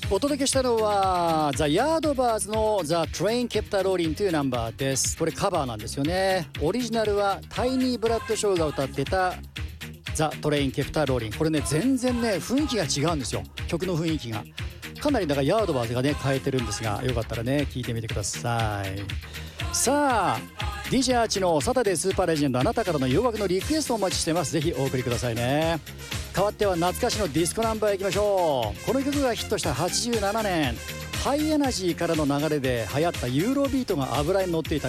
お届けしたのはザ・ヤードバーズのザ・トレイン・ケプタ・ローリンというナンバーです。これカバーなんですよね。オリジナルはタイニー・ブラッドショーが歌ってたザ・トレイン・ケプタ・ローリン。これね全然ね雰囲気が違うんですよ。曲の雰囲気がかなりだからヤードバーズがね変えてるんですが、よかったらね聞いてみてください。さあ DJ アーチのサタデースーパーレジェンド、あなたからの洋楽のリクエストをお待ちしてます。ぜひお送りくださいね。代わっては懐かしのディスコナンバーいきましょう。この曲がヒットした87年、ハイエナジーからの流れで流行ったユーロビートが油に乗っていた